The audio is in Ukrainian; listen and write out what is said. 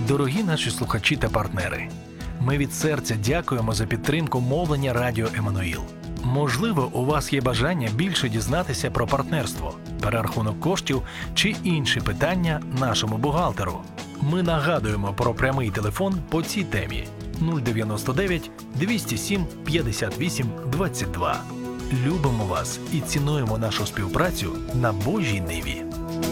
Дорогі наші слухачі та партнери, ми від серця дякуємо за підтримку мовлення Радіо Еммануїл. Можливо, у вас є бажання більше дізнатися про партнерство, перерахунок коштів чи інші питання нашому бухгалтеру. Ми нагадуємо про прямий телефон по цій темі 099 207 58 22. Любимо вас і цінуємо нашу співпрацю на Божій ниві.